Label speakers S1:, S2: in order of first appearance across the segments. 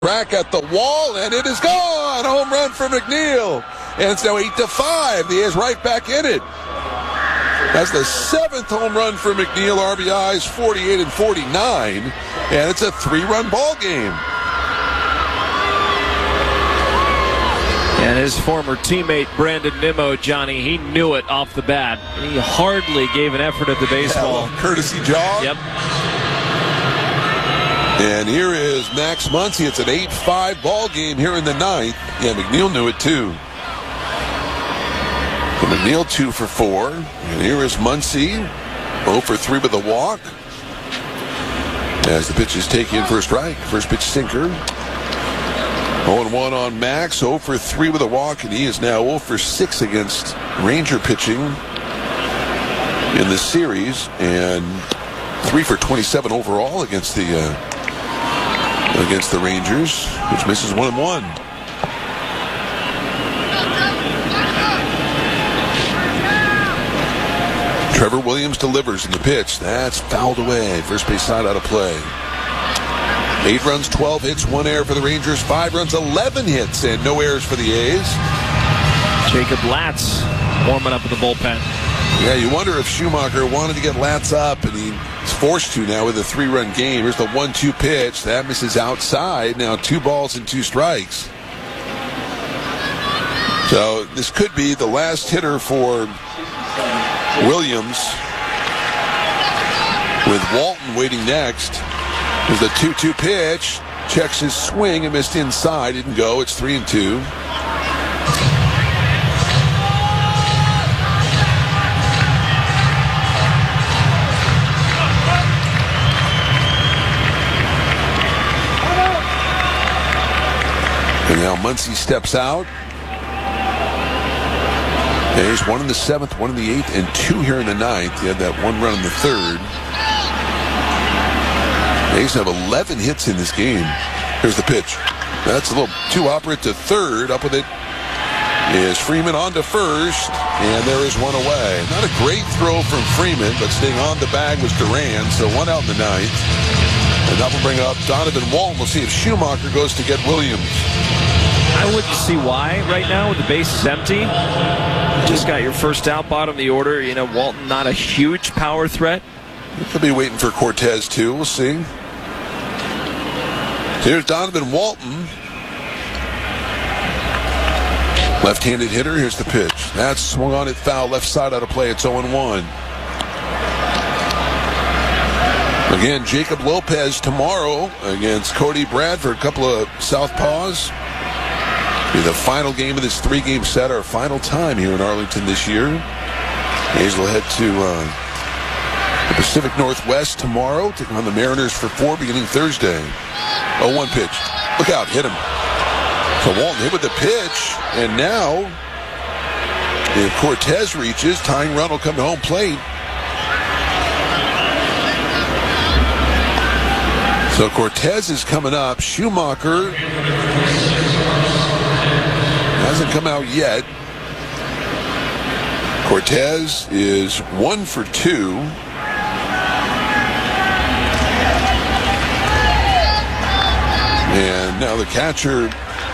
S1: Crack at the wall, and it is gone. Home run for McNeil. And it's now 8-5. The A's right back in it. That's the seventh home run for McNeil. RBIs 48 and 49. And it's a 3-run ball game.
S2: And his former teammate Brandon Nimmo, Johnny, he knew it off the bat. He hardly gave an effort at the baseball.
S1: Courtesy jog.
S2: Yep.
S1: And here is Max Muncy. It's an 8-5 ball game here in the ninth. Yeah, McNeil knew it too. So McNeil 2 for 4. And here is Muncy 0 for 3 with a walk. As the pitch is taken in for a strike. First pitch sinker. 0-1 on Max. 0 for 3 with a walk. And he is now 0 for 6 against Ranger pitching in the series. And 3 for 27 overall against the Rangers, which misses 1-1. Trevor Williams delivers in the pitch. That's fouled away. First base side out of play. 8 runs, 12 hits, 1 error for the Rangers. 5 runs, 11 hits, and no errors for the A's.
S2: Jacob Latz warming up in the bullpen.
S1: Yeah, you wonder if Schumacher wanted to get Latz up, and he's forced to now with a 3-run game. Here's the 1-2 pitch. That misses outside. Now 2 balls and 2 strikes. So this could be the last hitter for Williams, with Walton waiting next. There's the 2-2 pitch. Checks his swing and missed inside. Didn't go. It's 3-2. And now Muncy steps out. There's 1 in the 7th, 1 in the 8th, and 2 here in the 9th. He had that 1 run in the 3rd. The A's have 11 hits in this game. Here's the pitch. That's a little too opposite to third. Up with it is Freeman on to first, and there is 1 away. Not a great throw from Freeman, but staying on the bag was Duran, so 1 out in the 9th. And that will bring up Donovan Walton. We'll see if Schumacher goes to get Williams.
S2: I wouldn't see why right now when the base is empty. Just got your first out, bottom of the order. You know, Walton not a huge power threat.
S1: He'll be waiting for Cortez too. We'll see. Here's Donovan Walton. Left-handed hitter. Here's the pitch. That's swung on it foul. Left side out of play. It's 0-1. Again, Jacob Lopez tomorrow against Cody Bradford. A couple of southpaws. Be the final game of this 3-game set, our final time here in Arlington this year. A's will head to the Pacific Northwest tomorrow, taking on the Mariners for 4 beginning Thursday. 0-1 pitch. Look out, hit him. So Walton hit with the pitch, and now if Cortez reaches, tying run will come to home plate. So Cortez is coming up. Schumacher hasn't come out yet. Cortez is 1 for 2. And now the catcher,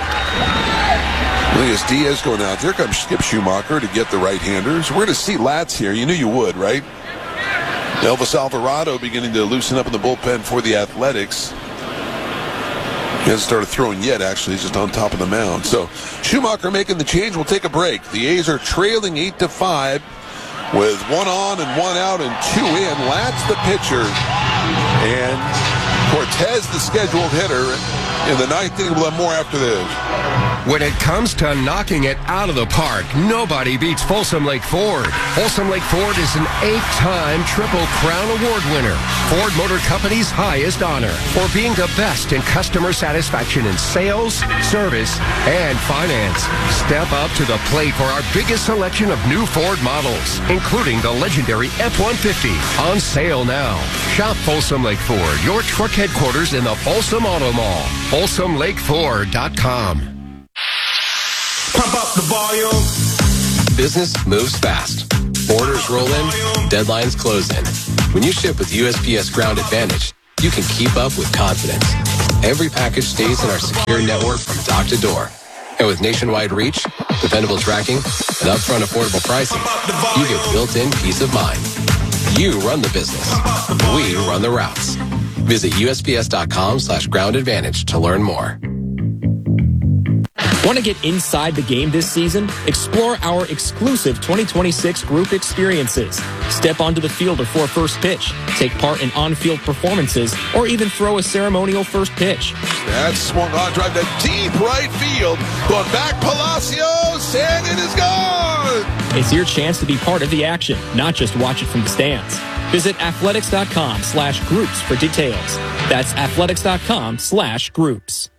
S1: Elias Diaz, going out there. Comes Skip Schumacher to get the right-hander. So we're going to see Latz here. You knew you would, right? Elvis Alvarado beginning to loosen up in the bullpen for the Athletics. He hasn't started throwing yet, actually. He's just on top of the mound. So Schumacher making the change. We'll take a break. The A's are trailing 8-5 with 1 on and 1 out and 2 in. Latz the pitcher. And Cortez the scheduled hitter. In the 9th inning, we'll have more after this.
S3: When it comes to knocking it out of the park, nobody beats Folsom Lake Ford. Folsom Lake Ford is an 8-time Triple Crown Award winner. Ford Motor Company's highest honor for being the best in customer satisfaction in sales, service, and finance. Step up to the plate for our biggest selection of new Ford models, including the legendary F-150. On sale now. Shop Folsom Lake Ford, your truck headquarters in the Folsom Auto Mall. FolsomLakeFord.com.
S4: Pump up the volume.
S5: Business moves fast. Orders roll in, deadlines close in. When you ship with USPS Ground Advantage, you can keep up with confidence. every package stays in our secure network from dock to door. And with nationwide reach, dependable tracking, and upfront affordable pricing, you get built-in peace of mind. You run the business. We run the routes. Visit USPS.com/Ground Advantage to learn more.
S6: Want to get inside the game this season? Explore our exclusive 2026 group experiences. Step onto the field before first pitch, take part in on-field performances, or even throw a ceremonial first pitch.
S1: That's swung on, drive to deep right field. Going back, Palacios, and it is gone!
S6: It's your chance to be part of the action, not just watch it from the stands. Visit athletics.com/groups for details. That's athletics.com/groups.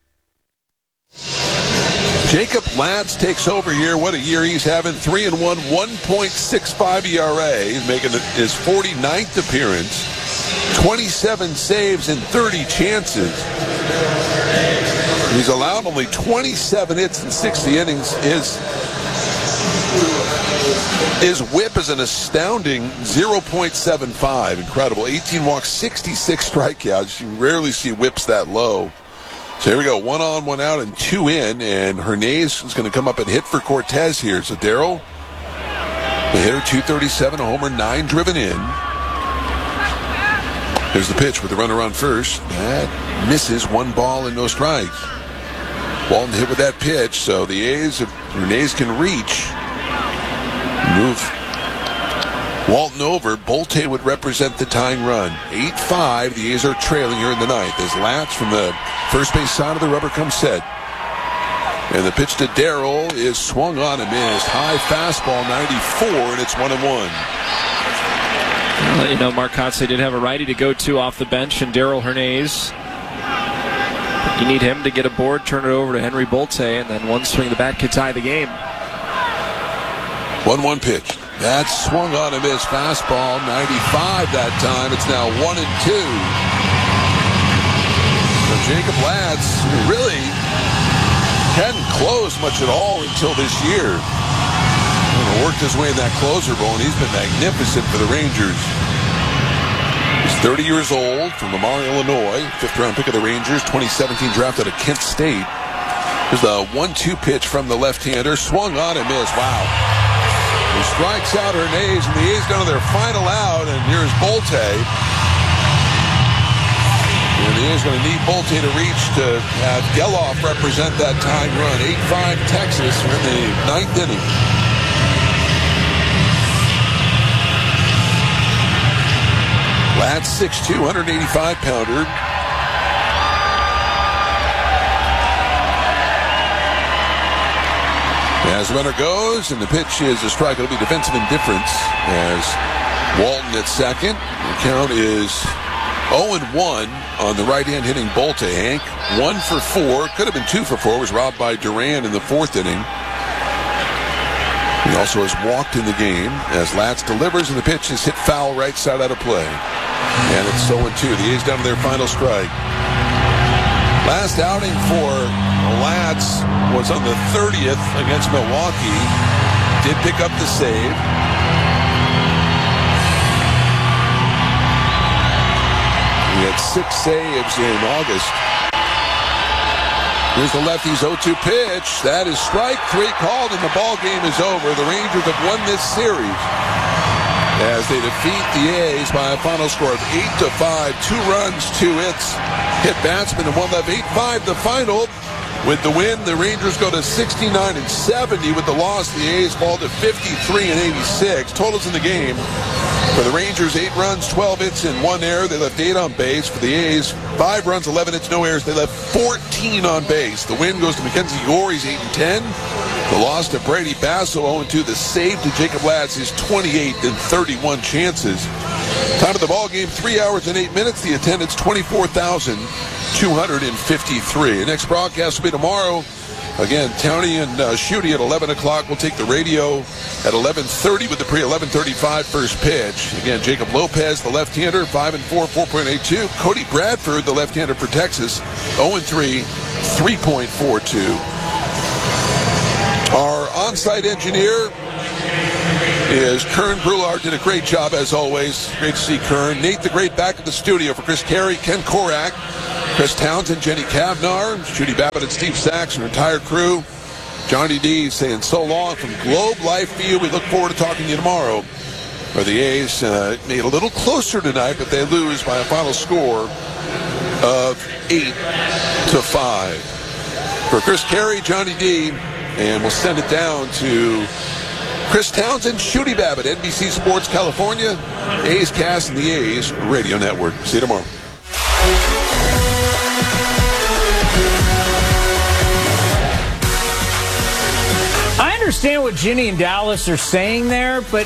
S1: Jacob Latz takes over here. What a year he's having. 3-1, 1.65 ERA. He's making his 49th appearance. 27 saves in 30 chances. He's allowed only 27 hits in 60 innings. His whip is an astounding 0.75. Incredible. 18 walks, 66 strikeouts. You rarely see whips that low. So here we go, 1 on, 1 out, and 2 in, and Hernandez is going to come up and hit for Cortez here. So Darryl, the hitter, 237, a homer, 9 driven in. Here's the pitch with the runner on first. That misses, 1 ball and no strikes. Walton hit with that pitch, so the A's, if Hernandez can reach, move Walton over. Bolte would represent the tying run. 8-5, the A's are trailing here in the ninth as Latz from the first base side of the rubber comes set. And the pitch to Darryl is swung on and missed. High fastball, 94, and it's 1-1.
S2: I'll let you know, Mark Kotsay did have a righty to go to off the bench, and Darryl Hernandez. You need him to get aboard, turn it over to Henry Bolte, and then one swing of the bat could tie the game.
S1: 1-1 pitch. That's swung on and missed. Fastball, 95 that time. It's now 1-2. So Jacob Latz really hadn't closed much at all until this year. Worked his way in that closer role, and he's been magnificent for the Rangers. He's 30 years old, from Lamar, Illinois. 5th-round pick of the Rangers, 2017 draft out of Kent State. Here's the 1-2 pitch from the left-hander. Swung on and missed. Wow. He strikes out Hernandez, and the A's down to their final out, and here's Bolte. And the A's going to need Bolte to reach to have Geloff represent that tying run. 8-5 Texas. We're in the 9th inning. Latz 6'2", 185-pounder. As the runner goes, and the pitch is a strike. It'll be defensive indifference as Walton at second. The count is 0-1 on the right-hand hitting Bolte. Hank, 1 for 4. Could have been 2 for 4. Was robbed by Duran in the 4th inning. He also has walked in the game as Latz delivers, and the pitch is hit foul right side out of play. And it's 0-2. The A's down to their final strike. Last outing for Latz was on the 30th against Milwaukee. Did pick up the save. He had 6 saves in August. Here's the lefty's 0-2 pitch. That is strike 3 called, and the ball game is over. The Rangers have won this series as they defeat the A's by a final score of 8-5. 2 runs, 2 hits, hit batsman, and 1 left. 8-5 the final. With the win, the Rangers go to 69-70. With the loss, the A's fall to 53-86. Totals in the game for the Rangers: 8 runs, 12 hits, and 1 error. They left 8 on base. For the A's, 5 runs, 11 hits, no errors. They left 14 on base. The win goes to Mackenzie Gore. He's 8-10. The loss to Brady Basso, 0-2. The save to Jacob Latz is 28 in 31 chances. Time of the ball game, 3 hours and 8 minutes. The attendance, 24,253. The next broadcast will be tomorrow. Again, Towney and Schutte at 11 o'clock. We'll take the radio at 11:30 with the pre-11:35 first pitch. Again, Jacob Lopez, the left-hander, 5-4, 4.82. Cody Bradford, the left-hander for Texas, 0-3, 3.42. Our on-site engineer is Kern Brulard. Did a great job as always. Great to see Kern. Nate the Great back at the studio for Chris Carey, Ken Korak, Chris Townsend, Jenny Cavnar, Judy Babbitt, and Steve Sachs, and her entire crew. Johnny D saying so long from Globe Life View. We look forward to talking to you tomorrow. Where the A's made a little closer tonight, but they lose by a final score of 8-5. For Chris Carey, Johnny D, and we'll send it down to Chris Townsend, Judy Babbitt, NBC Sports California, A's Cast, and the A's Radio Network. See you tomorrow.
S7: I understand what Ginny and Dallas are saying there, but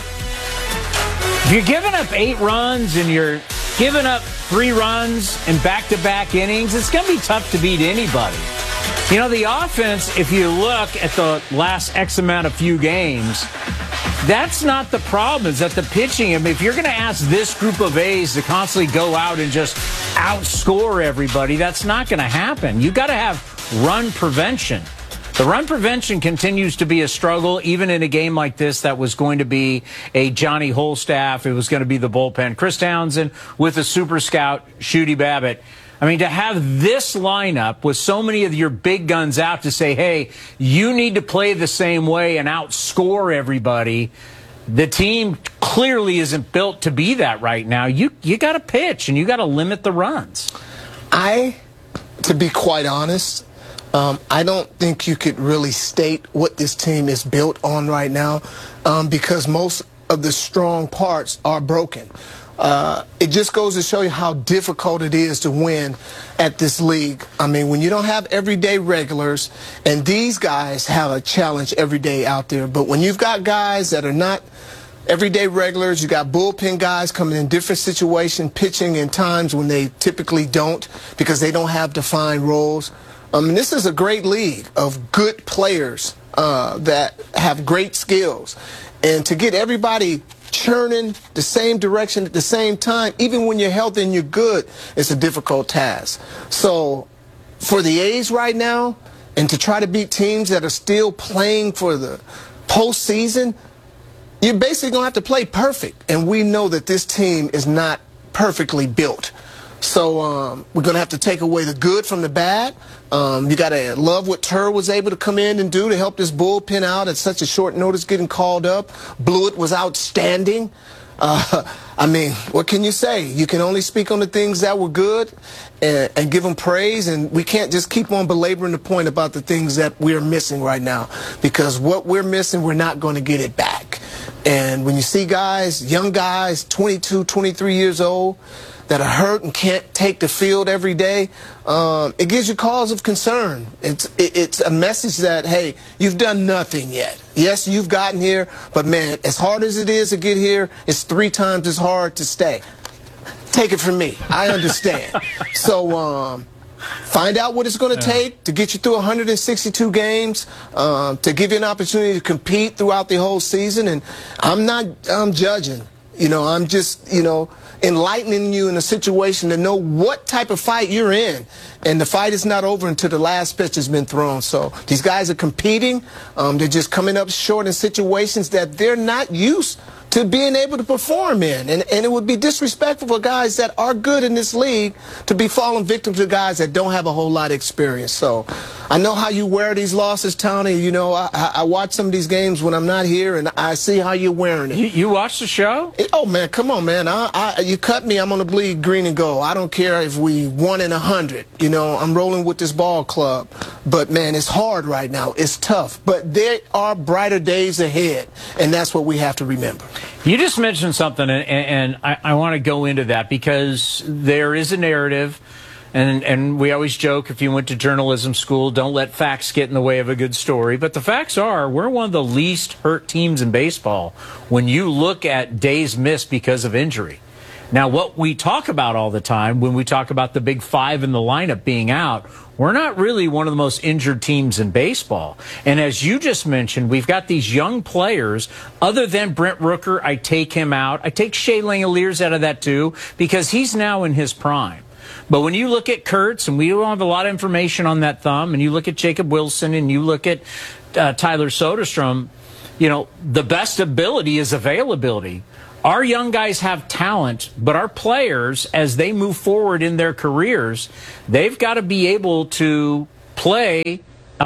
S7: if you're giving up 8 runs and you're giving up 3 runs in back-to-back innings, it's going to be tough to beat anybody. You know, the offense, if you look at the last X amount of few games, that's not the problem. It's that the pitching, I mean, if you're going to ask this group of A's to constantly go out and just outscore everybody, that's not going to happen. You got to have run prevention. The run prevention continues to be a struggle, even in a game like this that was going to be a Johnny Holstaff. It was going to be the bullpen. Chris Townsend with a super scout, Judy Babbitt. I mean, to have this lineup with so many of your big guns out to say, hey, you need to play the same way and outscore everybody, the team clearly isn't built to be that right now. You got to pitch, and you got to limit the runs.
S8: To be quite honest, I don't think you could really state what this team is built on right now because most of the strong parts are broken. It just goes to show you how difficult it is to win at this league. I mean, when you don't have everyday regulars, and these guys have a challenge every day out there, but when you've got guys that are not everyday regulars, you got bullpen guys coming in different situations, pitching in times when they typically don't because they don't have defined roles. This is a great league of good players that have great skills. And to get everybody churning the same direction at the same time, even when you're healthy and you're good, it's a difficult task. So for the A's right now, and to try to beat teams that are still playing for the postseason, you're basically going to have to play perfect. And we know that this team is not perfectly built. So we're going to have to take away the good from the bad. You got to love what Tur was able to come in and do to help this bullpen out at such a short notice getting called up. Blewett was outstanding. I mean, what can you say? You can only speak on the things that were good and give them praise, and we can't just keep on belaboring the point about the things that we're missing right now, because what we're missing, we're not going to get it back. And when you see guys, young guys, 22, 23 years old, that are hurt and can't take the field every day, it gives you cause of concern. It's a message that, hey, you've done nothing yet. Yes, you've gotten here, but man, as hard as it is to get here, it's 3 times as hard to stay. Take it from me. I understand. So find out what it's going to take to get you through 162 games, to give you an opportunity to compete throughout the whole season. And I'm judging. You know, I'm just, enlightening you in a situation to know what type of fight you're in. And the fight is not over until the last pitch has been thrown. So these guys are competing. They're just coming up short in situations that they're not used to being able to perform in. And it would be disrespectful for guys that are good in this league to be falling victim to guys that don't have a whole lot of experience. So I know how you wear these losses, Tony. I watch some of these games when I'm not here, and I see how you're wearing it.
S7: You watch the show?
S8: Oh, man, come on, man. You cut me, I'm going to bleed green and gold. I don't care if we 1 in 100. I'm rolling with this ball club. But, man, it's hard right now. It's tough. But there are brighter days ahead, and that's what we have to remember.
S7: You just mentioned something, and I want to go into that because there is a narrative, and we always joke, if you went to journalism school, don't let facts get in the way of a good story. But the facts are, we're one of the least hurt teams in baseball when you look at days missed because of injury. Now, what we talk about all the time when we talk about the big 5 in the lineup being out, we're not really one of the most injured teams in baseball. And as you just mentioned, we've got these young players. Other than Brent Rooker, I take him out. I take Shea Langeliers out of that too because he's now in his prime. But when you look at Kurtz, and we don't have a lot of information on that thumb, and you look at Jacob Wilson, and you look at Tyler Soderstrom, the best ability is availability. our young guys have talent, but our players, as they move forward in their careers, they've got to be able to play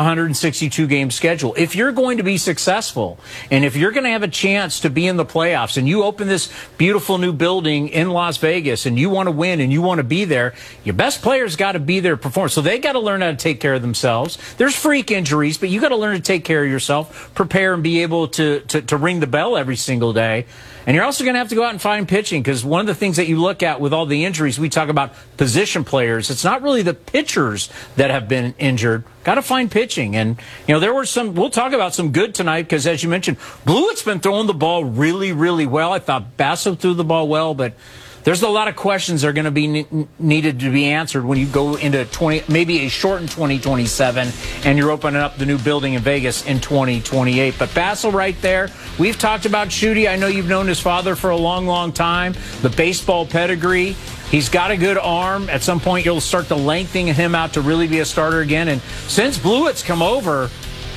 S7: 162 game schedule. If you're going to be successful and if you're going to have a chance to be in the playoffs and you open this beautiful new building in Las Vegas and you want to win and you want to be there, your best players got to be there to perform. So they got to learn how to take care of themselves. There's freak injuries, but you got to learn to take care of yourself, prepare and be able to ring the bell every single day. And you're also going to have to go out and find pitching, because one of the things that you look at with all the injuries, we talk about position players. It's not really the pitchers that have been injured. Got to find pitching. And, you know, there were some, we'll talk about some good tonight, because as you mentioned, Blewett's been throwing the ball really, really well. I thought Basso threw the ball well, but there's a lot of questions that are going to be needed to be answered when you go into maybe a shortened 2027 and you're opening up the new building in Vegas in 2028. But Basso right there, we've talked about Schutte. I know you've known his father for a long, long time. The baseball pedigree. He's got a good arm. At some point, you'll start to lengthen him out to really be a starter again. And since Blewett's come over,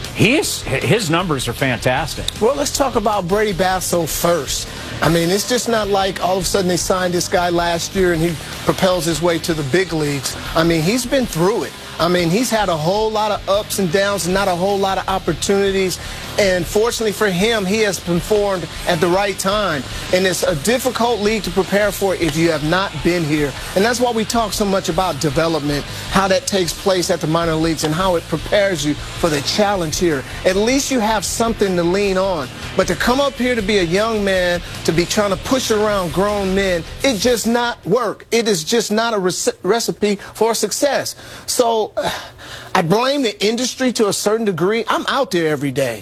S7: his numbers are fantastic.
S8: Well, let's talk about Brady Basso first. I mean, it's just not like all of a sudden they signed this guy last year and he propels his way to the big leagues. I mean, he's been through it. I mean, he's had a whole lot of ups and downs and not a whole lot of opportunities. And fortunately for him, he has performed at the right time. And it's a difficult league to prepare for if you have not been here. And that's why we talk so much about development, how that takes place at the minor leagues and how it prepares you for the challenge here. At least you have something to lean on. But to come up here to be a young man, to be trying to push around grown men, it just not work. It is just not a recipe for success. So I blame the industry to a certain degree. I'm out there every day.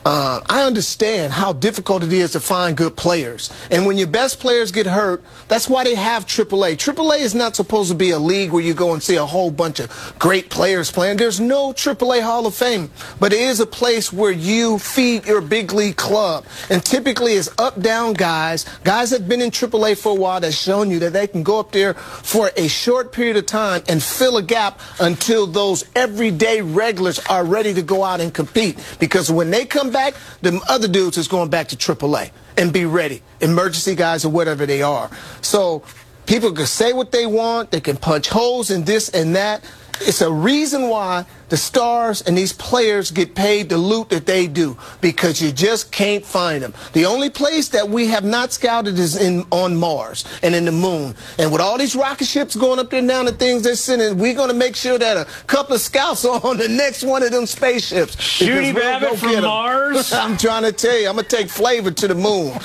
S8: I understand how difficult it is to find good players. And when your best players get hurt, that's why they have AAA. AAA is not supposed to be a league where you go and see a whole bunch of great players playing. There's no AAA Hall of Fame. But it is a place where you feed your big league club. And typically it's up-down guys that have been in AAA for a while that's shown you that they can go up there for a short period of time and fill a gap until those everyday regulars are ready to go out and compete. Because when they come back, the other dudes is going back to AAA and be ready. Emergency guys or whatever they are. So people can say what they want. They can punch holes in this and that. It's a reason why the stars and these players get paid the loot that they do, because you just can't find them. The only place that we have not scouted is on Mars and in the moon. And with all these rocket ships going up there and down, the things they're sending, we're going to make sure that a couple of scouts are on the next one of them spaceships.
S7: Schutte Babbitt from Mars?
S8: I'm trying to tell you, I'm going to take Flavor to the moon.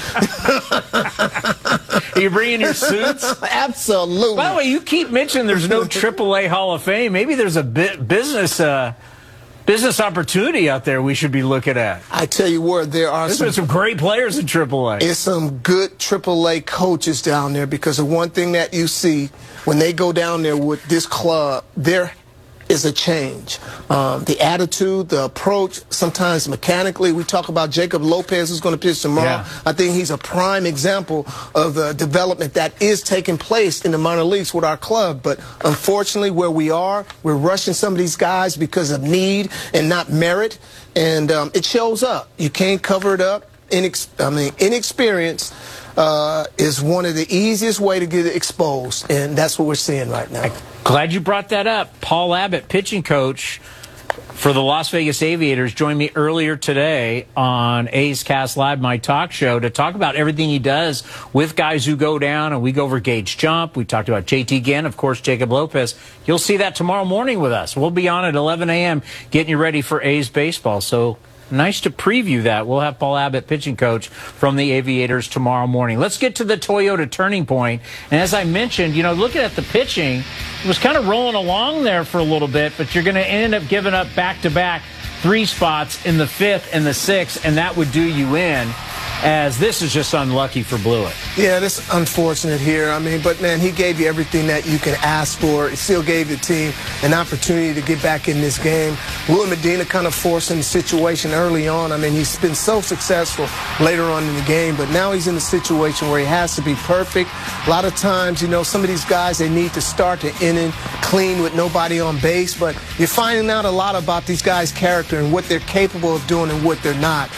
S7: Are you bringing your suits?
S8: Absolutely.
S7: By the way, you keep mentioning there's no AAA Hall of Fame. Maybe there's a business opportunity out there we should be looking at.
S8: I tell you what, there's
S7: been some great players in AAA.
S8: There's some good AAA coaches down there, because the one thing that you see when they go down there with this club, there is a change. The attitude, the approach, sometimes mechanically. We talk about Jacob Lopez, who's going to pitch tomorrow.
S7: Yeah.
S8: I think he's a prime example of the development that is taking place in the minor leagues with our club. But unfortunately, where we are, we're rushing some of these guys because of need and not merit. And it shows up. You can't cover it up. Inexperience is one of the easiest way to get it exposed, and that's what we're seeing right now.
S7: Glad you brought that up. Paul Abbott, pitching coach for the Las Vegas Aviators, joined me earlier today on A's Cast Live, my talk show, to talk about everything he does with guys who go down, and we go over Gage Jump. We talked about JT Ginn, of course, Jacob Lopez. You'll see that tomorrow morning with us. We'll be on at 11 a.m. getting you ready for A's baseball. So nice to preview that. We'll have Paul Abbott, pitching coach from the Aviators, tomorrow morning. Let's get to the Toyota Turning Point. And as I mentioned, you know, looking at the pitching, it was kind of rolling along there for a little bit, but you're going to end up giving up back-to-back 3 spots in the 5th and the 6th, and that would do you in, as this is just unlucky for Blewett.
S8: Yeah, this is unfortunate here. I mean, but, man, he gave you everything that you can ask for. He still gave the team an opportunity to get back in this game. Willie Medina kind of forcing the situation early on. I mean, he's been so successful later on in the game, but now he's in a situation where he has to be perfect. A lot of times, you know, some of these guys, they need to start the inning clean with nobody on base, but you're finding out a lot about these guys' character and what they're capable of doing and what they're not.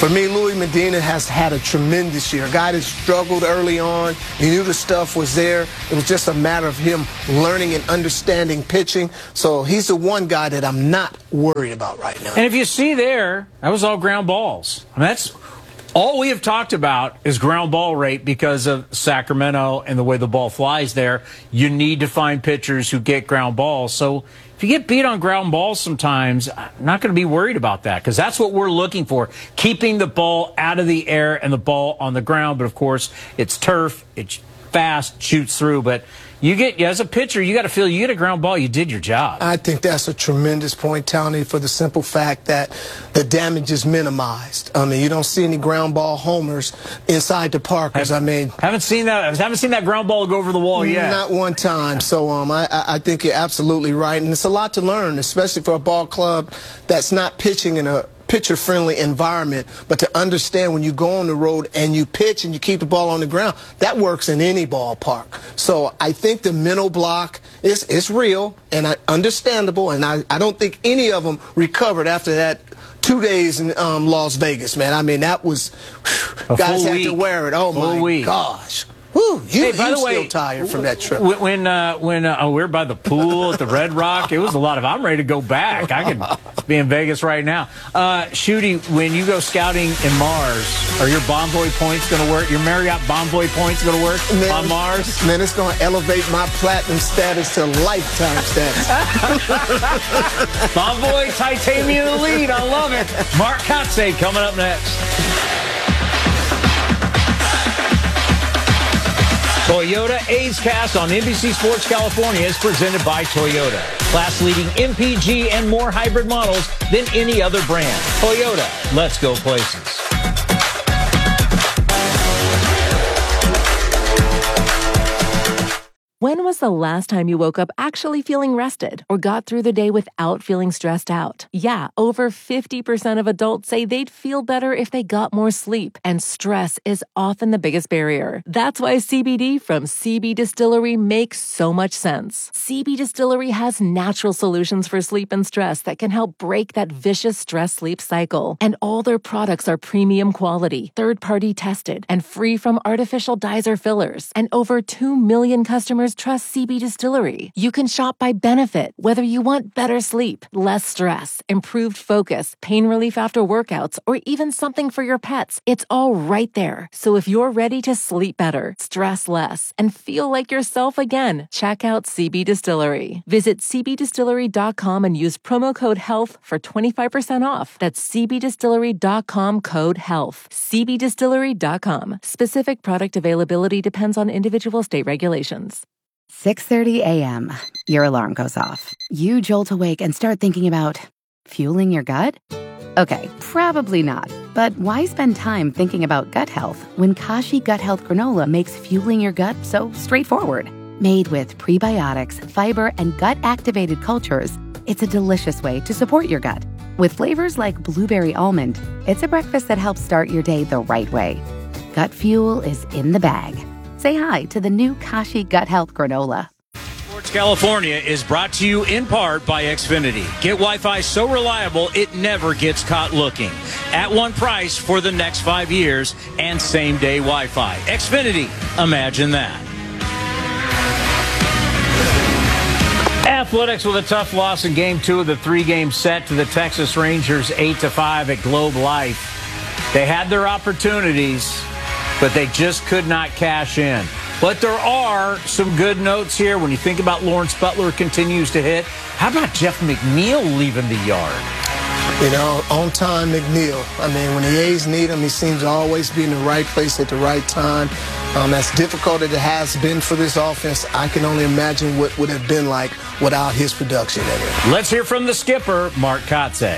S8: For me, Louis Medina has had a tremendous year. A guy that struggled early on. He knew the stuff was there. It was just a matter of him learning and understanding pitching. So he's the one guy that I'm not worried about right now.
S7: And if you see there, that was all ground balls. I mean, that's all we have talked about is ground ball rate because of Sacramento and the way the ball flies there. You need to find pitchers who get ground balls. So if you get beat on ground balls sometimes, I'm not going to be worried about that because that's what we're looking for, keeping the ball out of the air and the ball on the ground. But, of course, it's turf. It's fast, shoots through. But you get, as a pitcher, you got to feel you get a ground ball, you did your job.
S8: I think that's a tremendous point, Tony, for the simple fact that the damage is minimized. I mean, you don't see any ground ball homers inside the Parkers.
S7: Haven't seen that ground ball go over the wall yet.
S8: Not one time. So I think you're absolutely right, and it's a lot to learn, especially for a ball club that's not pitching in a pitcher-friendly environment, but to understand when you go on the road and you pitch and you keep the ball on the ground, that works in any ballpark. So I think the mental block is real and understandable, and I don't think any of them recovered after that 2 days in Las Vegas, man. I mean, that was, guys had to wear it. Oh, my gosh. Whew, you still tired from that trip.
S7: When we were by the pool at the Red Rock, it was a lot of, I'm ready to go back. I could be in Vegas right now. Shooty, when you go scouting in Mars, are your Bonvoy points going to work? Your Marriott Bonvoy points going to work on Mars?
S8: Man, it's going to elevate my platinum status to lifetime status.
S7: Bonvoy Titanium Elite, I love it. Mark Kotsay coming up next. Toyota A's Cast on NBC Sports California is presented by Toyota. Class-leading MPG and more hybrid models than any other brand. Toyota, let's go places.
S9: When was the last time you woke up actually feeling rested or got through the day without feeling stressed out? Yeah, over 50% of adults say they'd feel better if they got more sleep, and stress is often the biggest barrier. That's why CBD from CB Distillery makes so much sense. CB Distillery has natural solutions for sleep and stress that can help break that vicious stress-sleep cycle. And all their products are premium quality, third-party tested, and free from artificial dyes or fillers. And over 2 million customers trust CB Distillery. You can shop by benefit, whether you want better sleep, less stress, improved focus, pain relief after workouts, or even something for your pets. It's all right there. So if you're ready to sleep better, stress less, and feel like yourself again, check out CB Distillery. Visit cbdistillery.com and use promo code HEALTH for 25% off. That's cbdistillery.com, code HEALTH. cbdistillery.com. Specific product availability depends on individual state regulations.
S10: 6:30 a.m. Your alarm goes off. You jolt awake and start thinking about fueling your gut? Okay, probably not. But why spend time thinking about gut health when Kashi Gut Health Granola makes fueling your gut so straightforward? Made with prebiotics, fiber, and gut-activated cultures, it's a delicious way to support your gut. With flavors like blueberry almond, it's a breakfast that helps start your day the right way. Gut fuel is in the bag. Say hi to the new Kashi Gut Health Granola.
S7: Sports California is brought to you in part by Xfinity. Get Wi-Fi so reliable it never gets caught looking. At one price for the next 5 years and same-day Wi-Fi. Xfinity, imagine that. Athletics with a tough loss in Game 2 of the 3-game set to the Texas Rangers 8-5 at Globe Life. They had their opportunities, but they just could not cash in. But there are some good notes here. When you think about Lawrence Butler continues to hit, how about Jeff McNeil leaving the yard?
S8: You know, on-time McNeil. I mean, when the A's need him, he seems to always be in the right place at the right time. As difficult as it has been for this offense, I can only imagine what would have been like without his production in it.
S7: Let's hear from the skipper, Mark Kotsay.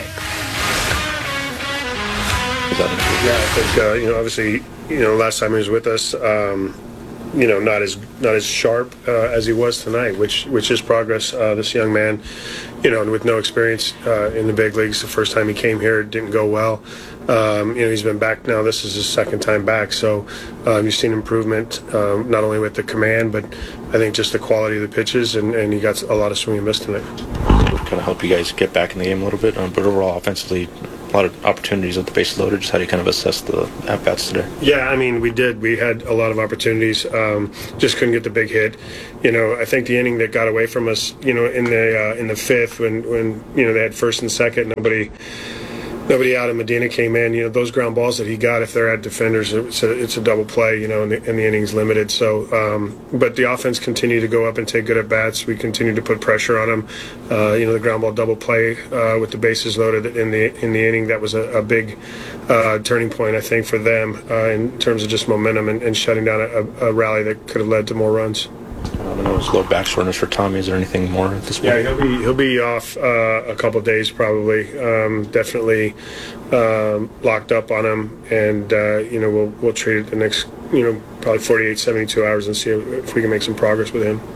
S11: Yeah, I think, obviously, last time he was with us, not as sharp as he was tonight, which is progress. This young man, and with no experience in the big leagues, the first time he came here, it didn't go well. He's been back now. This is his second time back, so you've seen improvement, not only with the command, but I think just the quality of the pitches, and he got a lot of swing and miss tonight.
S12: kind of help you guys get back in the game a little bit. But overall, offensively, a lot of opportunities with the base loaded. Just how do you kind of assess the at-bats today?
S11: Yeah, I mean, we did. We had a lot of opportunities. Just couldn't get the big hit. I think the inning that got away from us, in the fifth when they had first and second, nobody out, and Medina came in. Those ground balls that he got, if they're at defenders, it's a double play. And the inning's limited. So, but the offense continued to go up and take good at bats. We continued to put pressure on them. The ground ball double play with the bases loaded in the inning, that was a big turning point, I think, for them in terms of just momentum and shutting down a rally that could have led to more runs.
S12: I know it's low back soreness for Tommy. Is there anything more at this point?
S11: Yeah, he'll be off a couple of days probably. Definitely locked up on him, and we'll treat it the next probably 48, 72 hours and see if we can make some progress with him.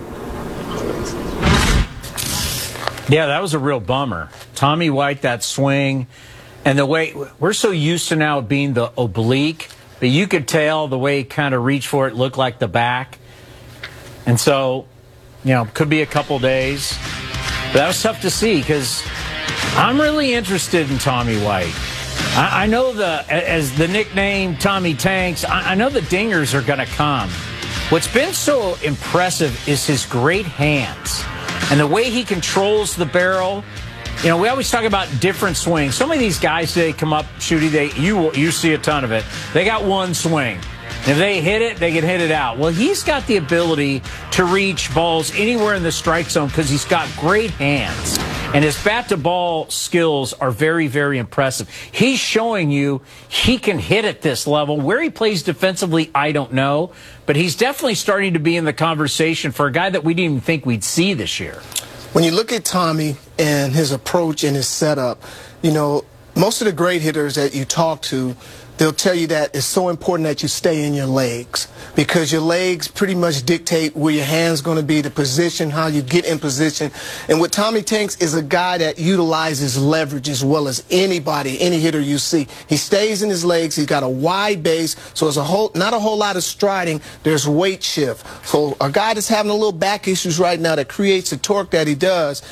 S7: Yeah, that was a real bummer. Tommy White, that swing, and the way we're so used to now being the oblique, but you could tell the way he kind of reached for it looked like the back. And so, could be a couple days. But that was tough to see because I'm really interested in Tommy White. I know as the nickname Tommy Tanks, I know the dingers are going to come. What's been so impressive is his great hands and the way he controls the barrel. We always talk about different swings. Some of these guys today come up, Shooty, you see a ton of it. They got one swing. If they hit it, they can hit it out. Well, he's got the ability to reach balls anywhere in the strike zone because he's got great hands. And his bat-to-ball skills are very, very impressive. He's showing you he can hit at this level. Where he plays defensively, I don't know. But he's definitely starting to be in the conversation for a guy that we didn't even think we'd see this year.
S8: When you look at Tommy and his approach and his setup, most of the great hitters that you talk to, they'll tell you that it's so important that you stay in your legs because your legs pretty much dictate where your hand's going to be, the position, how you get in position. And what Tommy Tanks is a guy that utilizes leverage as well as anybody, any hitter you see. He stays in his legs. He's got a wide base, so there's not a whole lot of striding. There's weight shift. So a guy that's having a little back issues right now that creates the torque that he does,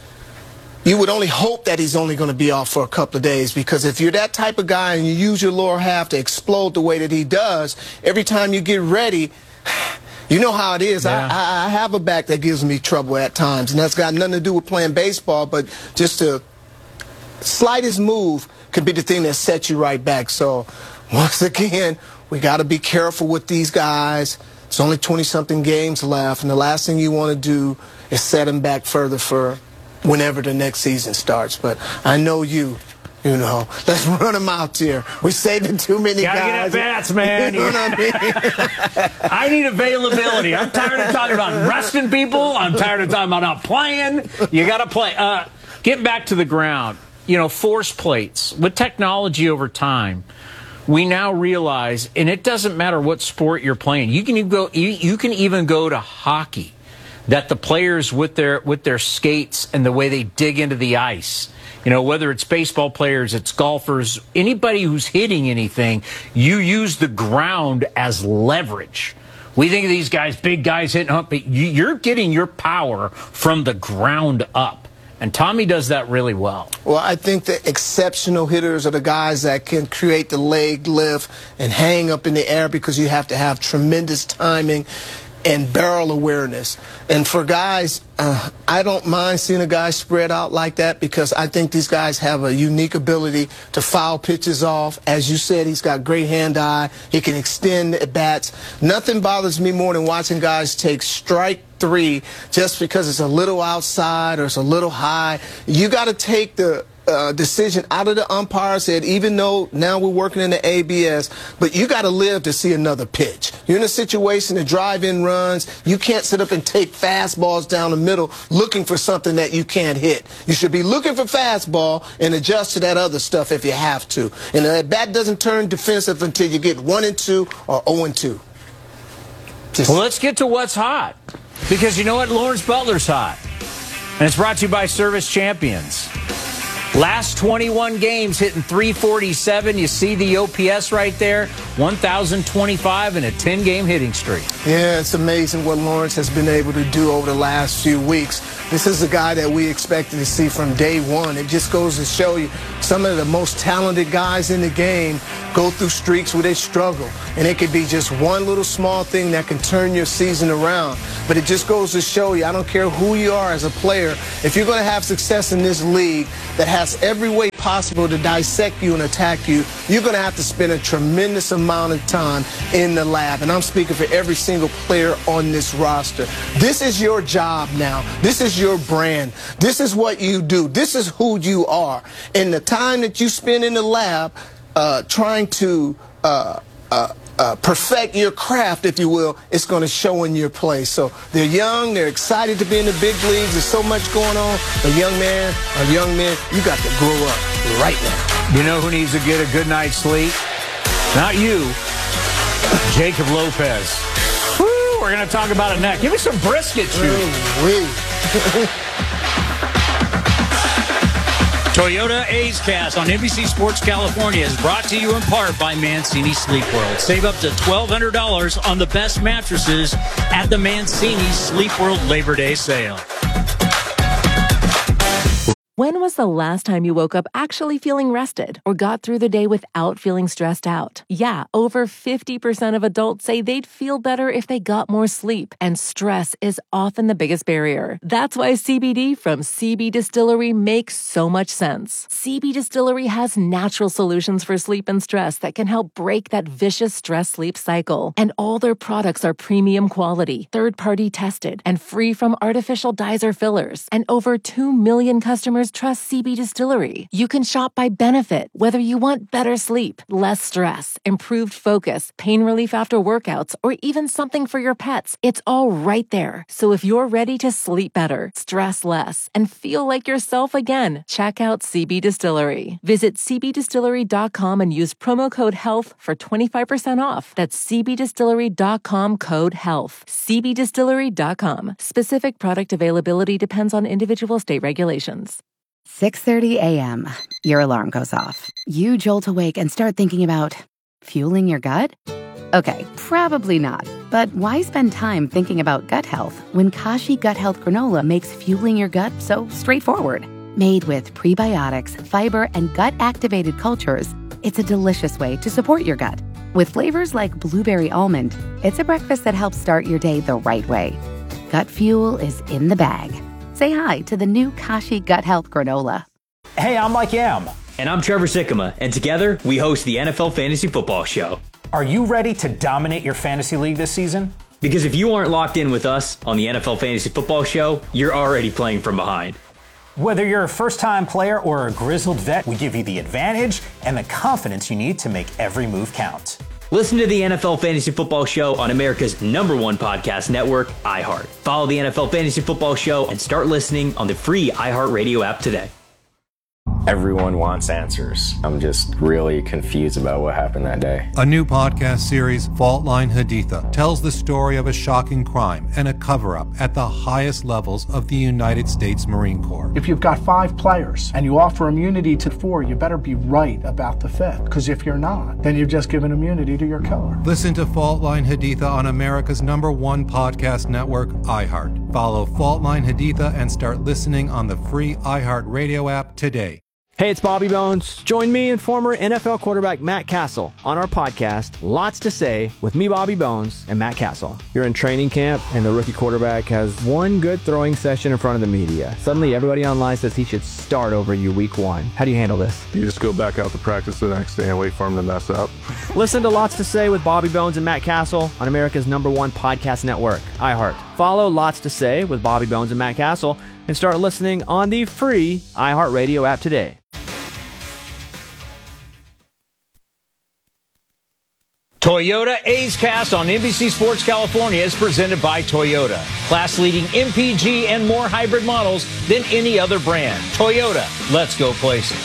S8: you would only hope that he's only going to be off for a couple of days because if you're that type of guy and you use your lower half to explode the way that he does, every time you get ready, you know how it is. Yeah. I have a back that gives me trouble at times, and that's got nothing to do with playing baseball, but just the slightest move could be the thing that sets you right back. So once again, we got to be careful with these guys. It's only 20-something games left, and the last thing you want to do is set them back further for whenever the next season starts. But I know let's run them out there. We're saving too many guys.
S7: Gotta get at bats, man.
S8: You know what I mean?
S7: I need availability. I'm tired of talking about resting people. I'm tired of talking about not playing. You got to play. Get back to the ground. Force plates. With technology over time, we now realize, and it doesn't matter what sport you're playing. You can even go to hockey. That the players with their skates and the way they dig into the ice, whether it's baseball players, it's golfers, anybody who's hitting anything, you use the ground as leverage. We think of these guys, big guys hitting up, but you're getting your power from the ground up. And Tommy does that really well.
S8: Well, I think the exceptional hitters are the guys that can create the leg lift and hang up in the air because you have to have tremendous timing and barrel awareness. And for guys, I don't mind seeing a guy spread out like that because I think these guys have a unique ability to foul pitches off. As you said, he's got great hand-eye. He can extend at bats. Nothing bothers me more than watching guys take strike 3 just because it's a little outside or it's a little high. You got to take the decision out of the umpire said, even though now we're working in the ABS, but you got to live to see another pitch. You're in a situation to drive in runs. You can't sit up and take fastballs down the middle looking for something that you can't hit. You should be looking for fastball and adjust to that other stuff if you have to. And the bat doesn't turn defensive until you get 1-2 or 0-2.
S7: Well, let's get to what's hot. Because you know what? Lawrence Butler's hot. And it's brought to you by Service Champions. Last 21 games hitting 347. You see the OPS right there, 1,025 in a 10-game hitting streak.
S8: Yeah, it's amazing what Lawrence has been able to do over the last few weeks. This is a guy that we expected to see from day one. It just goes to show you some of the most talented guys in the game go through streaks where they struggle. And it could be just one little small thing that can turn your season around. But it just goes to show you, I don't care who you are as a player, if you're going to have success in this league that has every way possible to dissect you and attack you, you're going to have to spend a tremendous amount of time in the lab. And I'm speaking for every single player on this roster. This is your job now. This is your brand. This is what you do. This is who you are. And the time that you spend in the lab trying to perfect your craft, if you will, it's going to show in your play. So they're young, they're excited to be in the big leagues. There's so much going on. But young men, you got to grow up right now.
S7: You know who needs to get a good night's sleep? Not you, Jacob Lopez. Woo, we're going to talk about it next. Give me some brisket, shoot.
S13: Toyota A's Cast on NBC Sports California is brought to you in part by Mancini Sleep World. Save up to $1,200 on the best mattresses at the Mancini Sleep World Labor Day sale.
S9: When was the last time you woke up actually feeling rested or got through the day without feeling stressed out? Yeah, over 50% of adults say they'd feel better if they got more sleep, and stress is often the biggest barrier. That's why CBD from CB Distillery makes so much sense. CB Distillery has natural solutions for sleep and stress that can help break that vicious stress-sleep cycle. And all their products are premium quality, third-party tested, and free from artificial dyes or fillers. And over 2 million customers trust CB Distillery. You can shop by benefit, whether you want better sleep, less stress, improved focus, pain relief after workouts, or even something for your pets. It's all right there. So if you're ready to sleep better, stress less, and feel like yourself again, check out CB Distillery. Visit cbdistillery.com and use promo code HEALTH for 25% off. That's cbdistillery.com, code HEALTH. cbdistillery.com. Specific product availability depends on individual state regulations.
S10: 6:30 a.m. Your alarm goes off. You jolt awake and start thinking about fueling your gut? Okay, probably not. But why spend time thinking about gut health when Kashi Gut Health Granola makes fueling your gut so straightforward? Made with prebiotics, fiber, and gut-activated cultures, it's a delicious way to support your gut. With flavors like blueberry almond, it's a breakfast that helps start your day the right way. Gut fuel is in the bag. Say hi to the new Kashi Gut Health Granola.
S7: Hey, I'm Mike Yam.
S14: And I'm Trevor Sikkema, and together we host the NFL Fantasy Football Show.
S7: Are you ready to dominate your fantasy league this season?
S14: Because if you aren't locked in with us on the NFL Fantasy Football Show, you're already playing from behind.
S7: Whether you're a first-time player or a grizzled vet, we give you the advantage and the confidence you need to make every move count.
S14: Listen to the NFL Fantasy Football Show on America's #1 podcast network, iHeart. Follow the NFL Fantasy Football Show and start listening on the free iHeartRadio app today.
S15: Everyone wants answers. I'm just really confused about what happened that day.
S16: A new podcast series, Fault Line Haditha, tells the story of a shocking crime and a cover-up at the highest levels of the United States Marine Corps.
S17: If you've got 5 players and you offer immunity to 4, you better be right about the 5th. Because if you're not, then you've just given immunity to your killer.
S16: Listen to Fault Line Haditha on America's #1 podcast network, iHeart. Follow Fault Line Haditha and start listening on the free iHeartRadio app today.
S18: Hey, it's Bobby Bones. Join me and former NFL quarterback Matt Castle on our podcast, Lots to Say, with me, Bobby Bones, and Matt Castle. You're in training camp, and the rookie quarterback has one good throwing session in front of the media. Suddenly, everybody online says he should start over you week 1. How do you handle this?
S19: You just go back out to practice the next day and wait for him to mess up.
S18: Listen to Lots to Say with Bobby Bones and Matt Castle on America's #1 podcast network, iHeart. Follow Lots to Say with Bobby Bones and Matt Castle and start listening on the free iHeartRadio app today.
S7: Toyota A's Cast on NBC Sports California is presented by Toyota. Class-leading MPG and more hybrid models than any other brand. Toyota, let's go places.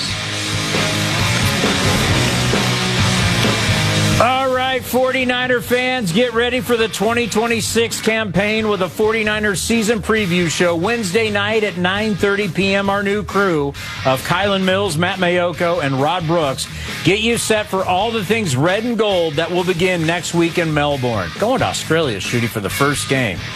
S7: All right, 49er fans, get ready for the 2026 campaign with a 49ers season preview show Wednesday night at 9:30 p.m. Our new crew of Kylan Mills, Matt Mayoko, and Rod Brooks get you set for all the things red and gold that will begin next week in Melbourne. Going to Australia, shooting for the first game.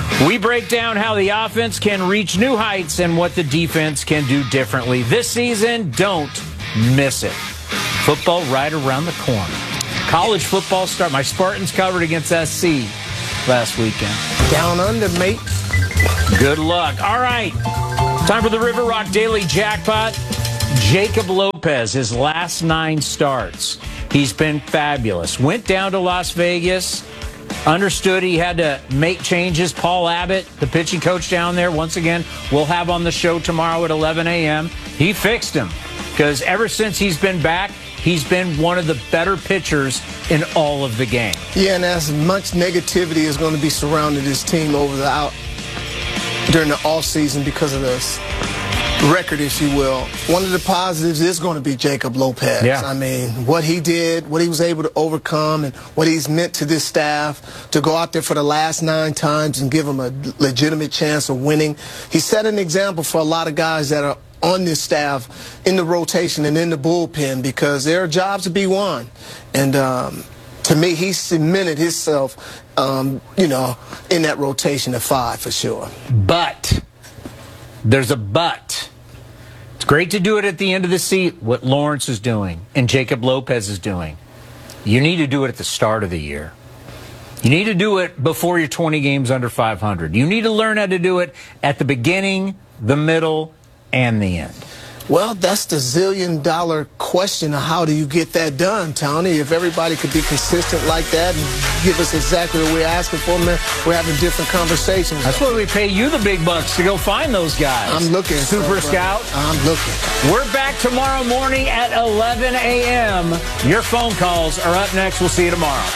S7: We break down how the offense can reach new heights and what the defense can do differently this season. Don't miss it. Football right around the corner. College football start. My Spartans covered against SC last weekend.
S8: Down under, mate.
S7: Good luck. All right. Time for the River Rock Daily Jackpot. Jacob Lopez, his last 9 starts. He's been fabulous. Went down to Las Vegas. Understood he had to make changes. Paul Abbott, the pitching coach down there, once again, we'll have on the show tomorrow at 11 a.m. He fixed him because ever since he's been back, he's been one of the better pitchers in all of the game.
S8: Yeah, and as much negativity is going to be surrounding this team during the offseason because of this record, if you will. One of the positives is going to be Jacob Lopez.
S7: Yeah.
S8: I mean, what he did, what he was able to overcome, and what he's meant to this staff to go out there for the last 9 times and give him a legitimate chance of winning. He set an example for a lot of guys that are on this staff in the rotation and in the bullpen because there are jobs to be won. And to me, he cemented himself, in that rotation at 5 for sure.
S7: But there's a but. It's great to do it at the end of the season, what Lawrence is doing and Jacob Lopez is doing. You need to do it at the start of the year. You need to do it before you're 20 games under 500. You need to learn how to do it at the beginning, the middle, and the end.
S8: Well, that's the $1,000,000,000 question of how do you get that done, Tony? If everybody could be consistent like that and give us exactly what we're asking for, man, we're having different conversations.
S7: That's why we pay you the big bucks to go find those guys.
S8: I'm looking.
S7: Super Scout.
S8: I'm looking.
S7: We're back tomorrow morning at 11 a.m. Your phone calls are up next. We'll see you tomorrow.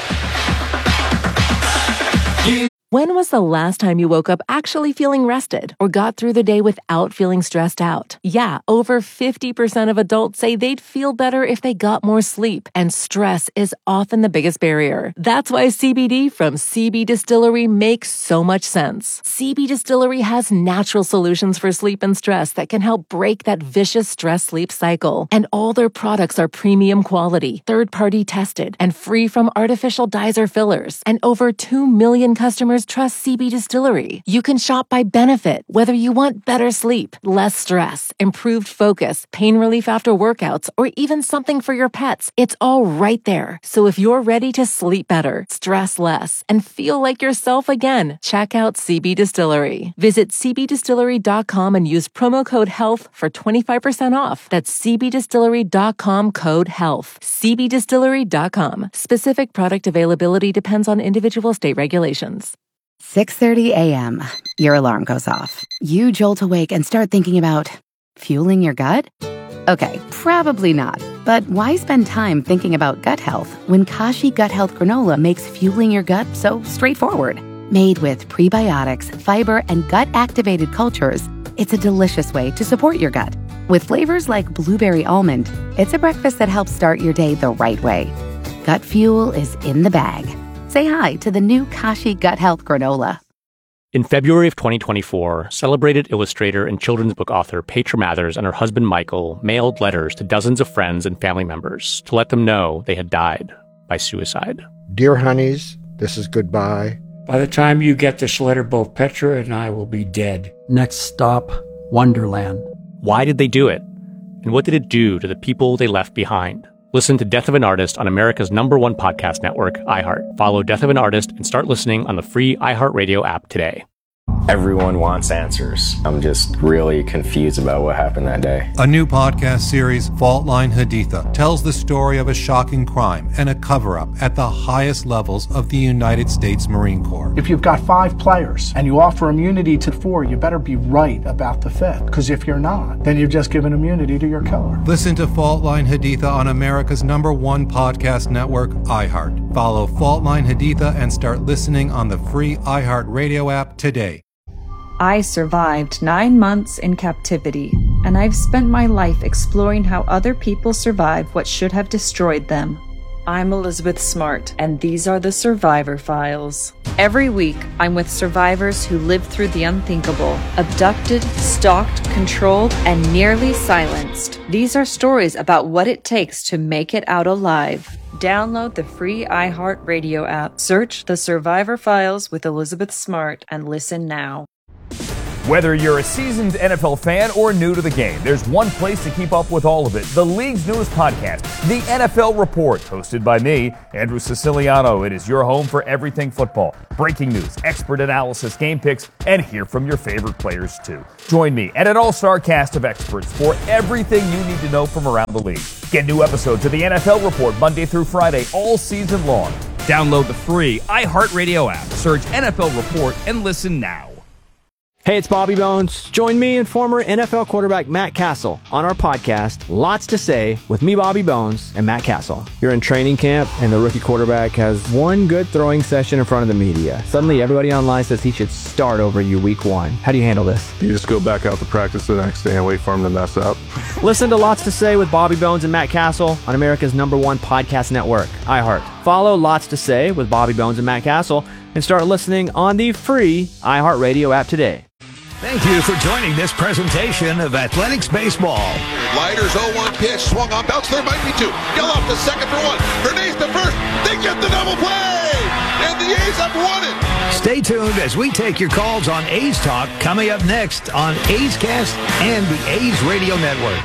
S9: When was the last time you woke up actually feeling rested or got through the day without feeling stressed out? Yeah, over 50% of adults say they'd feel better if they got more sleep, and stress is often the biggest barrier. That's why CBD from CB Distillery makes so much sense. CB Distillery has natural solutions for sleep and stress that can help break that vicious stress-sleep cycle. And all their products are premium quality, third-party tested, and free from artificial dyes or fillers. And over 2 million customers trust CB Distillery. You can shop by benefit, whether you want better sleep, less stress, improved focus, pain relief after workouts, or even something for your pets. It's all right there. So if you're ready to sleep better, stress less, and feel like yourself again, check out CB Distillery. Visit cbdistillery.com and use promo code HEALTH for 25% off. That's cbdistillery.com, code HEALTH. cbdistillery.com. Specific product availability depends on individual state regulations.
S10: 6:30 a.m. Your alarm goes off. You jolt awake and start thinking about fueling your gut? Okay, probably not. But why spend time thinking about gut health when Kashi Gut Health Granola makes fueling your gut so straightforward? Made with prebiotics, fiber, and gut-activated cultures, it's a delicious way to support your gut. With flavors like blueberry almond, it's a breakfast that helps start your day the right way. Gut fuel is in the bag. Say hi to the new Kashi Gut Health Granola.
S20: In February of 2024, celebrated illustrator and children's book author Petra Mathers and her husband Michael mailed letters to dozens of friends and family members to let them know they had died by suicide.
S21: Dear honeys, this is goodbye.
S22: By the time you get this letter, both Petra and I will be dead.
S23: Next stop, Wonderland.
S20: Why did they do it? And what did it do to the people they left behind? Listen to Death of an Artist on America's #1 podcast network, iHeart. Follow Death of an Artist and start listening on the free iHeartRadio app today.
S15: Everyone wants answers. I'm just really confused about what happened that day.
S16: A new podcast series, Fault Line Haditha, tells the story of a shocking crime and a cover-up at the highest levels of the United States Marine Corps.
S17: If you've got 5 players and you offer immunity to 4, you better be right about the 5th. Because if you're not, then you've just given immunity to your killer.
S16: Listen to Fault Line Haditha on America's #1 podcast network, iHeart. Follow Fault Line Haditha and start listening on the free iHeart Radio app today.
S24: I survived 9 months in captivity, and I've spent my life exploring how other people survive what should have destroyed them. I'm Elizabeth Smart, and these are the Survivor Files. Every week, I'm with survivors who lived through the unthinkable, abducted, stalked, controlled, and nearly silenced. These are stories about what it takes to make it out alive. Download the free iHeartRadio app, search The Survivor Files with Elizabeth Smart, and listen now.
S3: Whether you're a seasoned NFL fan or new to the game, there's one place to keep up with all of it. The league's newest podcast, The NFL Report, hosted by me, Andrew Siciliano. It is your home for everything football. Breaking news, expert analysis, game picks, and hear from your favorite players too. Join me and an all-star cast of experts for everything you need to know from around the league. Get new episodes of The NFL Report Monday through Friday all season long. Download the free iHeartRadio app, search NFL Report, and listen now.
S18: Hey, it's Bobby Bones. Join me and former NFL quarterback Matt Castle on our podcast, Lots to Say, with me, Bobby Bones, and Matt Castle. You're in training camp, and the rookie quarterback has one good throwing session in front of the media. Suddenly, everybody online says he should start over you week one. How do you handle this?
S19: You just go back out to practice the next day and wait for him to mess up.
S18: Listen to Lots to Say with Bobby Bones and Matt Castle on America's #1 podcast network, iHeart. Follow Lots to Say with Bobby Bones and Matt Castle and start listening on the free iHeartRadio app today.
S4: Thank you for joining this presentation of Athletics Baseball.
S1: Lighters 0-1 pitch, swung on, bounce, there might be two. Gelof to second for one. Hernandez to first. They get the double play! And the A's have won it!
S4: Stay tuned as we take your calls on A's Talk, coming up next on A's Cast and the A's Radio Network.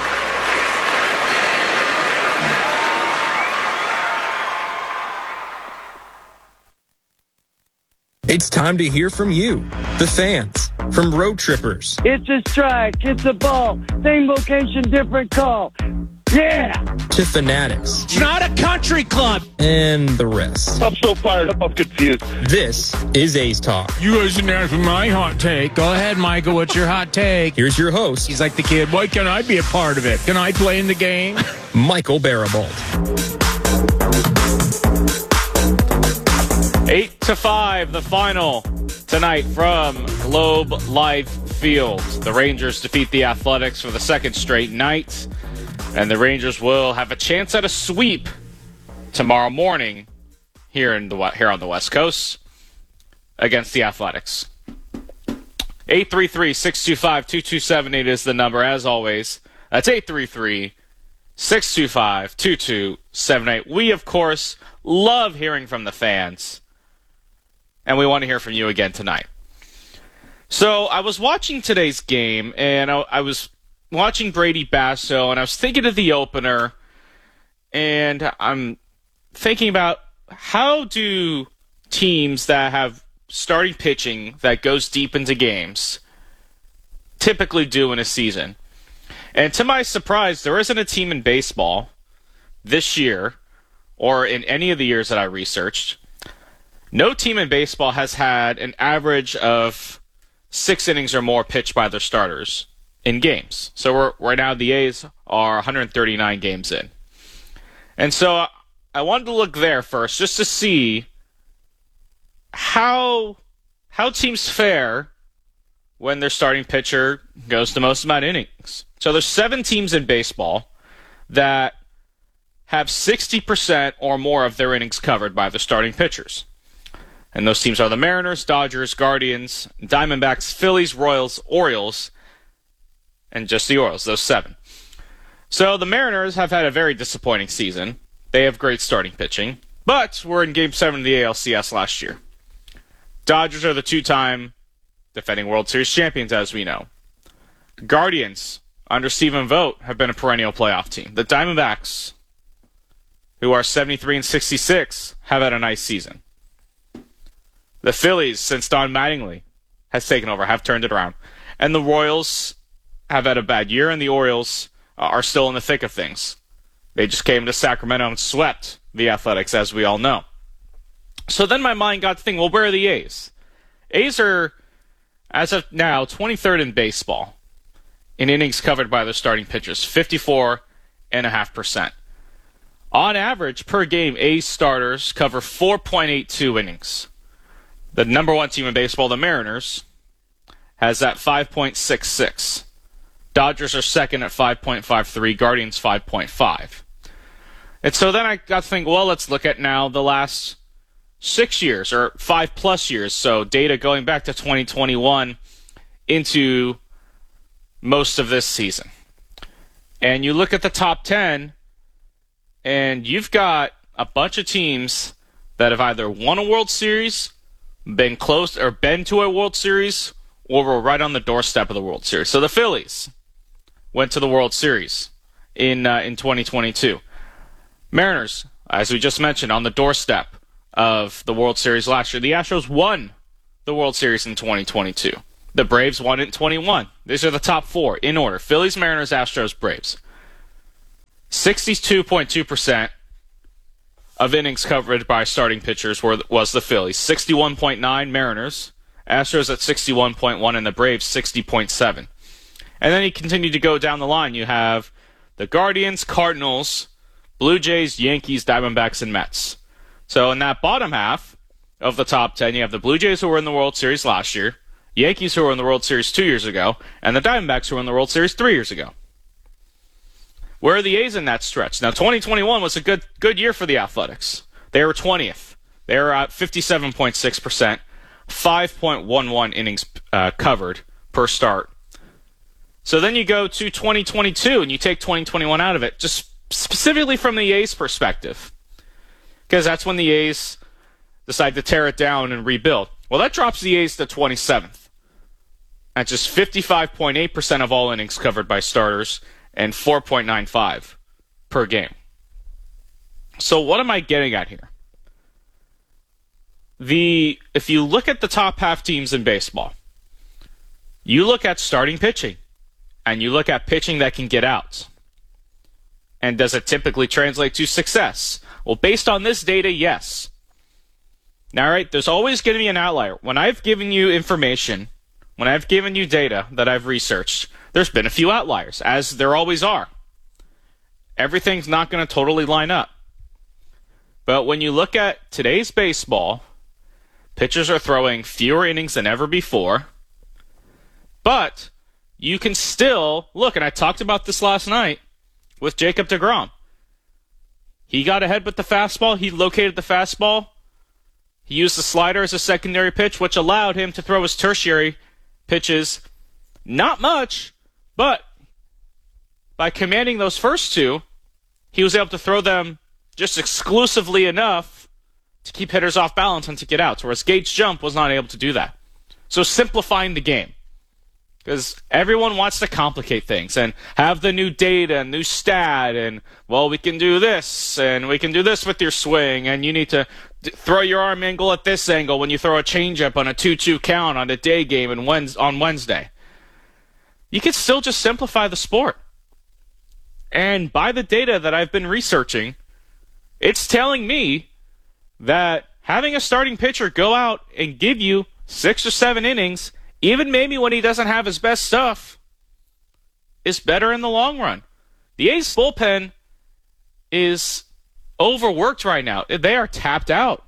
S5: It's time to hear from you, the fans, from road trippers.
S6: It's a strike, it's a ball, same location, different call. Yeah!
S5: To fanatics.
S13: It's not a country club.
S5: And the rest.
S6: I'm so fired up, I'm confused.
S5: This is A's Talk.
S13: You guys didn't ask for my hot take. Go ahead, Michael, what's your hot take?
S5: Here's your host.
S13: He's like the kid, why can't I be a part of it? Can I play in the game?
S5: Michael Barabalt.
S2: 8-5, the final tonight from Globe Life Field. The Rangers defeat the Athletics for the second straight night, and the Rangers will have a chance at a sweep tomorrow morning here on the West Coast against the Athletics. 833-625-2278 is the number, as always. That's 833-625-2278. We, of course, love hearing from the fans. And we want to hear from you again tonight. So I was watching today's game, and I was watching Brady Basso, and I was thinking of the opener, and I'm thinking about how do teams that have starting pitching that goes deep into games typically do in a season. And to my surprise, there isn't a team in baseball this year, or in any of the years that I researched, no team in baseball has had an average of 6 innings or more pitched by their starters in games. So right now the A's are 139 games in. And so I wanted to look there first just to see how teams fare when their starting pitcher goes the most amount of innings. So there's 7 teams in baseball that have 60% or more of their innings covered by their starting pitchers. And those teams are the Mariners, Dodgers, Guardians, Diamondbacks, Phillies, Royals, Orioles, and just the Orioles, those 7. So the Mariners have had a very disappointing season. They have great starting pitching, but were in Game 7 of the ALCS last year. Dodgers are the 2-time defending World Series champions, as we know. Guardians, under Stephen Vogt, have been a perennial playoff team. The Diamondbacks, who are 73-66, have had a nice season. The Phillies, since Don Mattingly has taken over, have turned it around. And the Royals have had a bad year, and the Orioles are still in the thick of things. They just came to Sacramento and swept the Athletics, as we all know. So then my mind got to think, well, where are the A's? A's are, as of now, 23rd in baseball in innings covered by their starting pitchers, 54.5%. On average, per game, A's starters cover 4.82 innings. The number 1 team in baseball, the Mariners, has that 5.66. Dodgers are second at 5.53. Guardians 5.5.
S8: And so then I got to think, well, let's look at now the last 6 years or 5+ years. So data going back to 2021 into most of this season. And you look at the top 10, and you've got a bunch of teams that have either won a World Series, been close, or been to a World Series, or were right on the doorstep of the World Series. So the Phillies went to the World Series in 2022. Mariners, as we just mentioned, on the doorstep of the World Series last year. The Astros won the World Series in 2022. The Braves won it in 21. These are the top 4 in order. Phillies, Mariners, Astros, Braves. 62.2% of innings covered by starting pitchers was the Phillies. 61.9 Mariners. Astros at 61.1 and the Braves 60.7. And then you continue to go down the line. You have the Guardians, Cardinals, Blue Jays, Yankees, Diamondbacks, and Mets. So in that bottom half of the top 10, you have the Blue Jays who were in the World Series last year, Yankees who were in the World Series 2 years ago, and the Diamondbacks who were in the World Series 3 years ago. Where are the A's in that stretch? Now, 2021 was a good year for the Athletics. They were 20th. They were at 57.6%, 5.11 innings covered per start. So then you go to 2022, and you take 2021 out of it, just specifically from the A's perspective, because that's when the A's decide to tear it down and rebuild. Well, that drops the A's to 27th. At just 55.8% of all innings covered by starters and 4.95 per game. So what am I getting at here? If you look at the top half teams in baseball, you look at starting pitching, and you look at pitching that can get outs. And does it typically translate to success? Well, based on this data, yes. Now, right, there's always going to be an outlier. When I've given you information, when I've given you data that I've researched, there's been a few outliers, as there always are. Everything's not going to totally line up. But when you look at today's baseball, pitchers are throwing fewer innings than ever before. But you can still look, and I talked about this last night with Jacob deGrom. He got ahead with the fastball. He located the fastball. He used the slider as a secondary pitch, which allowed him to throw his tertiary pitches. Not much, but by commanding those first two, he was able to throw them just exclusively enough to keep hitters off balance and to get outs, whereas Gage Jump was not able to do that. So simplifying the game. Because everyone wants to complicate things and have the new data and new stat and, well, we can do this and we can do this with your swing and you need to throw your arm angle at this angle when you throw a changeup on a 2-2 count on a day game and on Wednesday. You can still just simplify the sport. And by the data that I've been researching, it's telling me that having a starting pitcher go out and give you 6 or 7 innings, even maybe when he doesn't have his best stuff, is better in the long run. The A's bullpen is overworked right now. They are tapped out.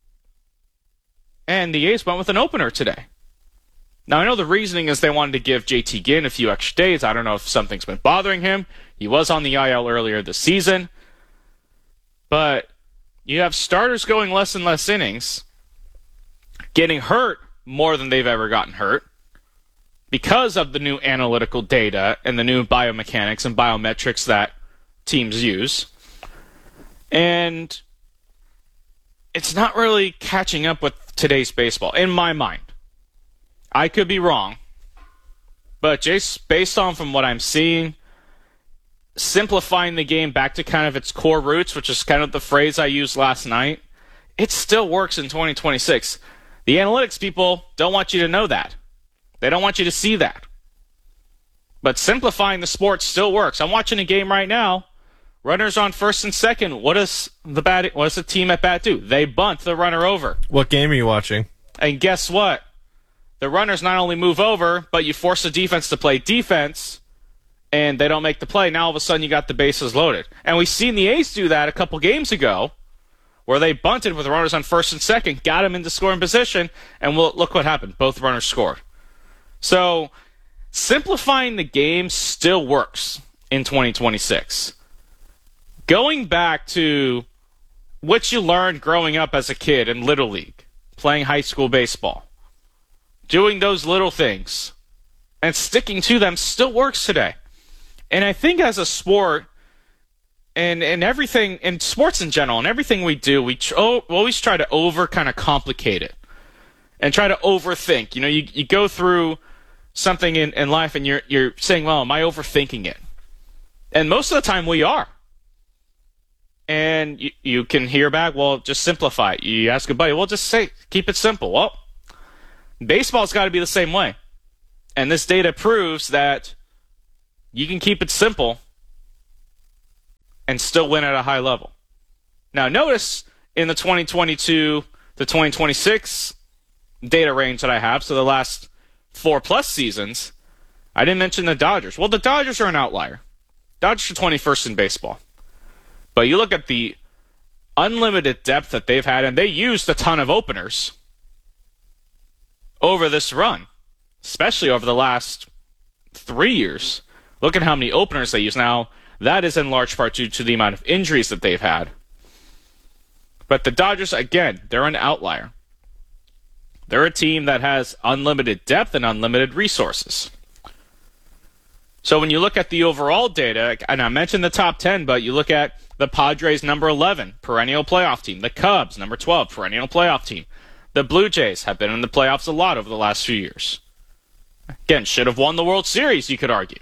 S8: And the A's went with an opener today. Now, I know the reasoning is they wanted to give JT Ginn a few extra days. I don't know if something's been bothering him. He was on the IL earlier this season. But you have starters going less and less innings, getting hurt more than they've ever gotten hurt because of the new analytical data and the new biomechanics and biometrics that teams use. And it's not really catching up with today's baseball, in my mind. I could be wrong, but just based on from what I'm seeing, simplifying the game back to kind of its core roots, which is kind of the phrase I used last night, it still works in 2026. The analytics people don't want you to know that. They don't want you to see that. But simplifying the sport still works. I'm watching a game right now. Runners on first and second. What does the team at bat do? They bunt the runner over.
S5: What game are you watching?
S8: And guess what? The runners not only move over, but you force the defense to play defense, and they don't make the play. Now all of a sudden you got the bases loaded. And we've seen the A's do that a couple games ago, where they bunted with runners on first and second, got them into scoring position, and look what happened. Both runners scored. So simplifying the game still works in 2026. going back to what you learned growing up as a kid in Little League, playing high school baseball, doing those little things, and sticking to them still works today. And I think as a sport, and everything, in sports in general, and everything we do, we always try to kind of complicate it and try to overthink. You know, you go through something in life and you're saying, well, am I overthinking it? And most of the time we are. And you can hear back, well, just simplify it. You ask a buddy, well, just keep it simple. Well, baseball's got to be the same way. And this data proves that you can keep it simple and still win at a high level. Now, notice in the 2022 to 2026 data range that I have, so the last 4+ seasons, I didn't mention the Dodgers. Well, the Dodgers are an outlier. Dodgers are 21st in baseball. But you look at the unlimited depth that they've had, and they used a ton of openers over this run, especially over the last 3 years. Look at how many openers they use. Now, that is in large part due to the amount of injuries that they've had. But the Dodgers, again, they're an outlier. They're a team that has unlimited depth and unlimited resources. So when you look at the overall data, and I mentioned the top 10, but you look at the Padres, number 11, perennial playoff team. The Cubs, number 12, perennial playoff team. The Blue Jays have been in the playoffs a lot over the last few years. Again, should have won the World Series, you could argue.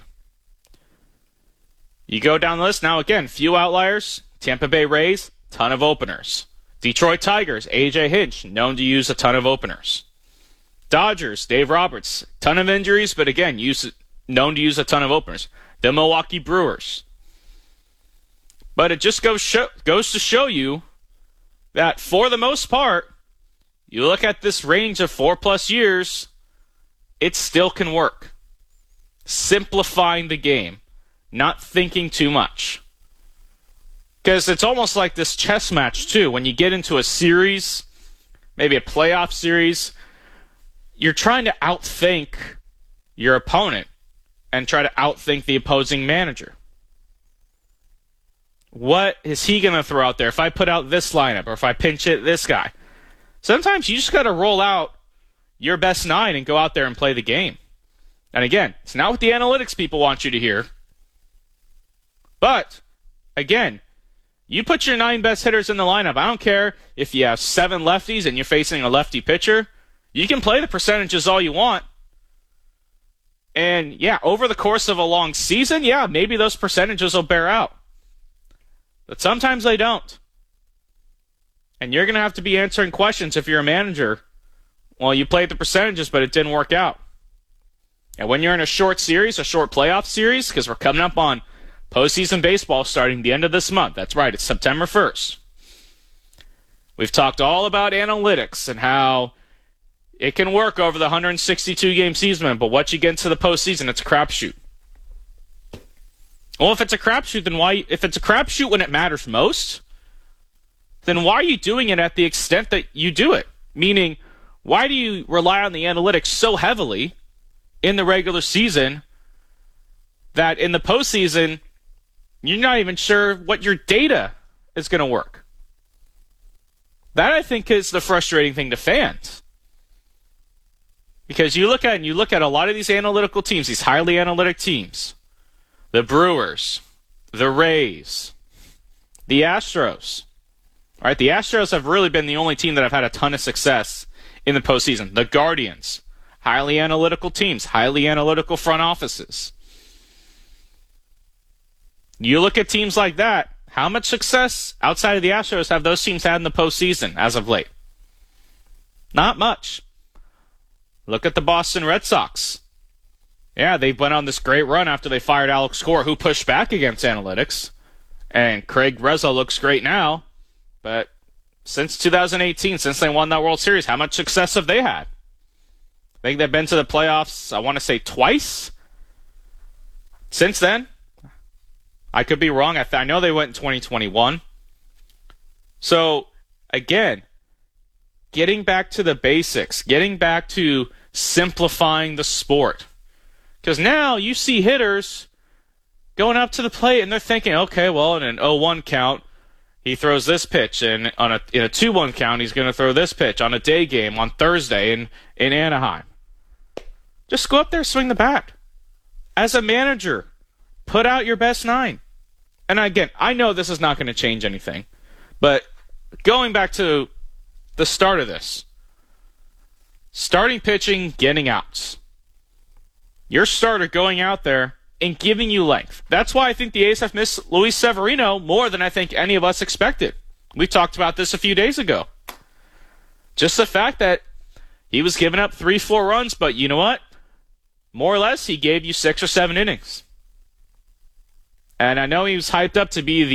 S8: You go down the list, now again, few outliers. Tampa Bay Rays, ton of openers. Detroit Tigers, A.J. Hinch, known to use a ton of openers. Dodgers, Dave Roberts, ton of injuries, but again, known to use a ton of openers. The Milwaukee Brewers. But it just goes to show you that for the most part, you look at this range of 4+ years, it still can work. Simplifying the game. Not thinking too much. Because it's almost like this chess match, too. When you get into a series, maybe a playoff series, you're trying to outthink your opponent and try to outthink the opposing manager. What is he going to throw out there? If I put out this lineup or if I pinch hit this guy. Sometimes you just got to roll out your best 9 and go out there and play the game. And again, it's not what the analytics people want you to hear. But, again, you put your 9 best hitters in the lineup. I don't care if you have 7 lefties and you're facing a lefty pitcher. You can play the percentages all you want. And, yeah, over the course of a long season, yeah, maybe those percentages will bear out. But sometimes they don't. And you're going to have to be answering questions if you're a manager. Well, you played the percentages, but it didn't work out. And when you're in a short series, a short playoff series, because we're coming up on postseason baseball starting the end of this month. That's right, it's September 1st. We've talked all about analytics and how it can work over the 162-game season, but once you get into the postseason, it's a crapshoot. Well, if it's a crapshoot, then why? If it's a crapshoot when it matters most, then why are you doing it at the extent that you do it? Meaning, why do you rely on the analytics so heavily in the regular season that in the postseason, you're not even sure what your data is going to work? That, I think, is the frustrating thing to fans. Because you look at a lot of these analytical teams, these highly analytic teams, the Brewers, the Rays, the Astros. Right? The Astros have really been the only team that have had a ton of success in the postseason. The Guardians, highly analytical teams, highly analytical front offices. You look at teams like that, how much success outside of the Astros have those teams had in the postseason as of late? Not much. Look at the Boston Red Sox. Yeah, they went on this great run after they fired Alex Cora, who pushed back against analytics. And Craig Reza looks great now. But since 2018, since they won that World Series, how much success have they had? I think they've been to the playoffs, I want to say, twice. Since then, I could be wrong. I know they went in 2021. So, again, getting back to the basics, getting back to simplifying the sport. Because now you see hitters going up to the plate, and they're thinking, okay, well, in an 0-1 count, he throws this pitch, and in a 2-1 count, he's going to throw this pitch on a day game on Thursday in Anaheim. Just go up there, swing the bat. As a manager, put out your best 9. And again, I know this is not going to change anything, but going back to the start of this, starting pitching, getting outs. Your starter going out there and giving you length. That's why I think the A's have missed Luis Severino more than I think any of us expected. We talked about this a few days ago. Just the fact that he was giving up 3-4 runs, but you know what? More or less, he gave you 6 or 7 innings. And I know he was hyped up to be the